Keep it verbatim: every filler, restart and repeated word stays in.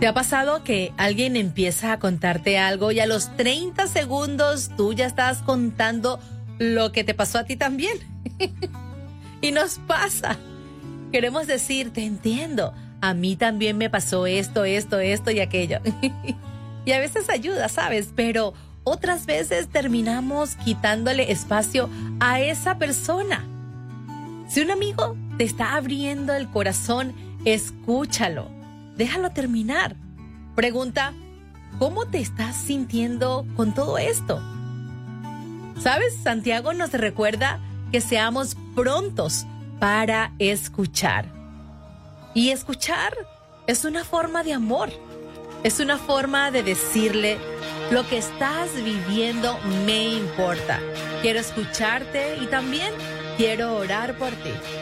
¿Te ha pasado que alguien empieza a contarte algo y a los treinta segundos tú ya estás contando lo que te pasó a ti también? Y nos pasa. Queremos decir, te entiendo, a mí también me pasó esto, esto, esto y aquello. Y a veces ayuda, ¿sabes? Pero otras veces terminamos quitándole espacio a esa persona. Si un amigo te está abriendo el corazón, escúchalo. Déjalo terminar. Pregunta, ¿cómo te estás sintiendo con todo esto? ¿Sabes? Santiago nos recuerda que seamos prontos para escuchar. Y escuchar es una forma de amor. Es una forma de decirle, lo que estás viviendo me importa. Quiero escucharte y también quiero orar por ti.